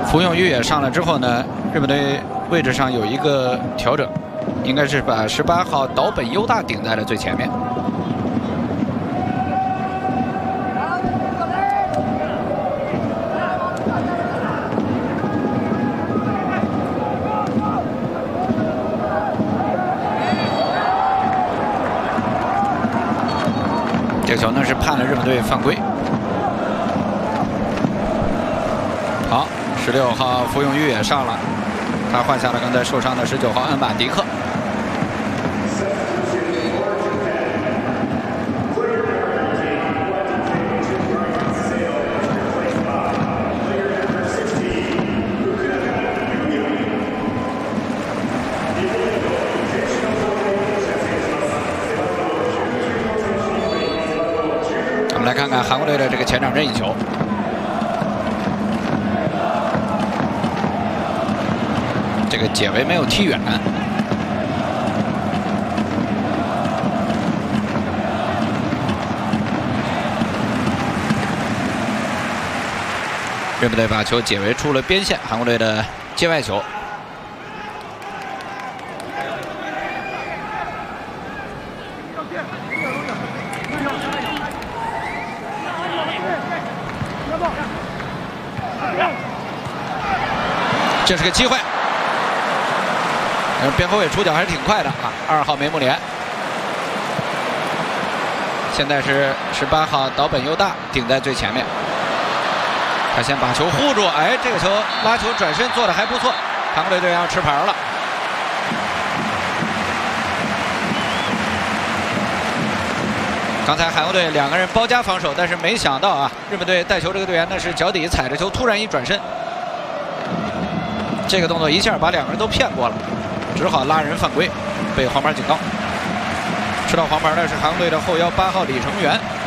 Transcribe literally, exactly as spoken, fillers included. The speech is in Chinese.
福永裕也上来之后呢，日本队位置上有一个调整，应该是把十八号岛本优大顶在了最前面。 这个球呢是判了日本队犯规。好，十六号福永裕也上了，他换下了刚才受伤的十九号恩马迪克。我们来看看韩国队的这个前场任意球。 这个解围没有踢远，日本队把球解围出了边线，韩国队的界外球。这是个机会。 边后卫出脚还是挺快的啊！二号梅木连，现在是十八号岛本优大顶在最前面，他先把球护住，哎，这个球拉球转身做的还不错，韩国队队员要吃牌了。刚才韩国队两个人包夹防守，但是没想到啊，日本队带球这个队员呢是脚底踩着球突然一转身，这个动作一下把两个人都骗过了。 只好拉人犯规，被黄牌警告。吃到黄牌的是韩国队的后腰八号李成元。